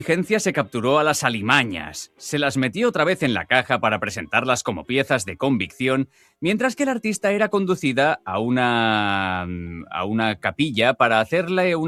Diligencia se capturó a las alimañas, se las metió otra vez en la caja para presentarlas como piezas de convicción, mientras que la artista era conducida a una capilla para hacerle una